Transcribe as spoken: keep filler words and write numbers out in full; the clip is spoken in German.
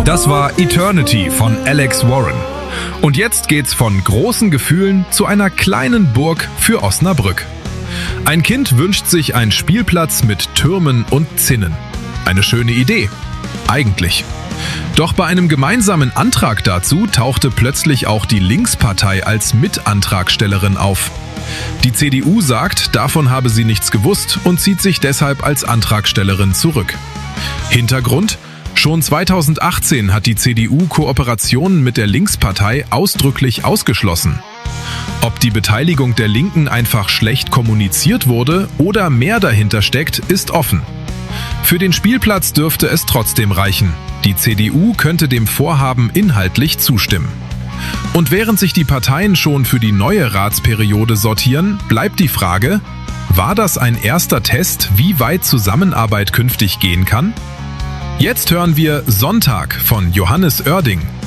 Das war Eternity von Alex Warren. Und jetzt geht's von großen Gefühlen zu einer kleinen Burg für Osnabrück. Ein Kind wünscht sich einen Spielplatz mit Türmen und Zinnen. Eine schöne Idee. Eigentlich. Doch bei einem gemeinsamen Antrag dazu tauchte plötzlich auch die Linkspartei als Mitantragstellerin auf. Die C D U sagt, davon habe sie nichts gewusst und zieht sich deshalb als Antragstellerin zurück. Hintergrund? Schon zweitausendachtzehn hat die C D U Kooperationen mit der Linkspartei ausdrücklich ausgeschlossen. Ob die Beteiligung der Linken einfach schlecht kommuniziert wurde oder mehr dahinter steckt, ist offen. Für den Spielplatz dürfte es trotzdem reichen. Die C D U könnte dem Vorhaben inhaltlich zustimmen. Und während sich die Parteien schon für die neue Ratsperiode sortieren, bleibt die Frage, war das ein erster Test, wie weit Zusammenarbeit künftig gehen kann? Jetzt hören wir Sonntag von Johannes Oerding.